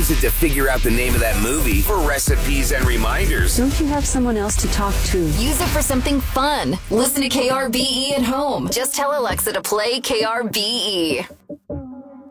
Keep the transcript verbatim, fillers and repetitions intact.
use it to figure out the name of that movie for recipes and reminders. Don't you have someone else to talk to? Use it for something fun. Listen to K R B E at home. Just tell Alexa to play K R B E.